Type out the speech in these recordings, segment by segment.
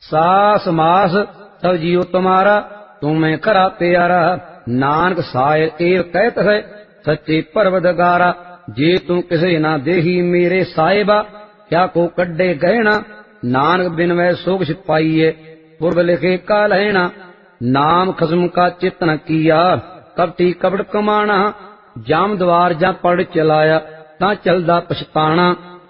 सास मास सब जियो तुम्हारा, तुम्हें करा प्यारा। नानक सायर एव कहत है, सच्चे परवदगारा। जे तू किसे ना देही मेरे साहिबा, क्या को कड्डे गहना। नानक बिन वै सोग छिपाइए, पूर्व लिखे का लहना। नाम खसम का चित न किया, कपटी कपट कमाना। जाम द्वार जा पड़ चलाया, ता चलदा पछताना।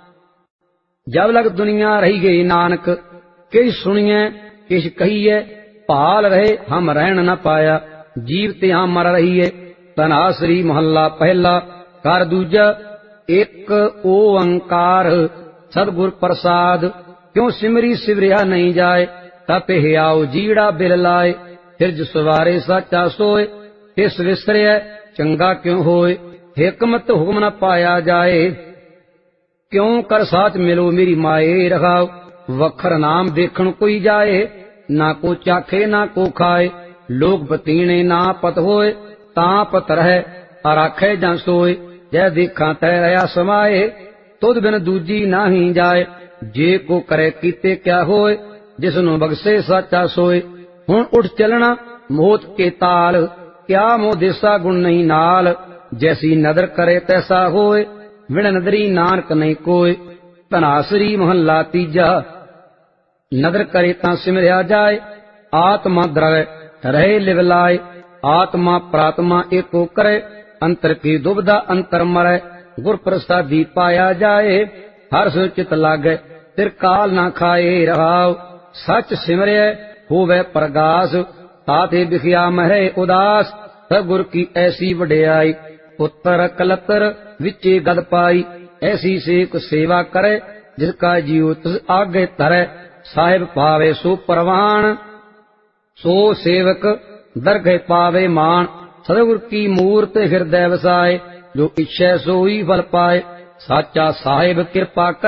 जब लग दुनिया रही गई नानक, किस सुनिए किस कहिए। भाल रहे हम रहन न पाया, जीव त्यां मर रहीए। तनासरी महला पहला कर दूजा, एक ओंकार सतगुर प्रसाद। क्यों सिमरी सिवरिया नहीं जाए, तप हियाओ जीड़ा बिल लाए। फिर सवारे साचा सोए, तिस विसरे चंगा क्यों होए। हिकमत हुक्म न पाया जाए, क्यों कर साथ मिलो मेरी माए रखाओ। वखर नाम देखण कोई जाए, ना को चाखे ना को खाए। लोग बतीने ना पत होए, ता पत रहे आराखे जा सोए। जै देखा तै रहा समाए, तुद बिन दूजी नाही जाए। जे को करे कीते क्या होए, जिसनु बगसे साचा सोए। हुण उठ चलना मोत के ताल, क्या मोह देसा गुण नहीं नाल। जैसी नदर करे तैसा होए, विण नदरी नानक नहीं कोय। धनासरी महला तीजा, नदर करे ता सिमरिया जाए। आत्मा द्रवै रहे लिवलाए, आत्मा प्रात्मा एको करे। अंतर की दुबदा अंतर मरै, गुर प्रसादी पाया जाए। हर सो चित लागै तिर काल ना खाए रहाओ। सच सिमरै होवै प्रगास, ताते बिखिया मरै उदास। गुर की ऐसी वड्याई, उत्तर कलतर विचे गद पाई। ऐसी सेक सेवा करे, जिसका जीव तिस आगे धरै। साहिब पावे सो परवान, सो सेवक दरगह पावे मान। सतगुर की मूर्त हृदय वसाए, जो इच्छै सोई फल पाए। साचा साहिब कृपा कर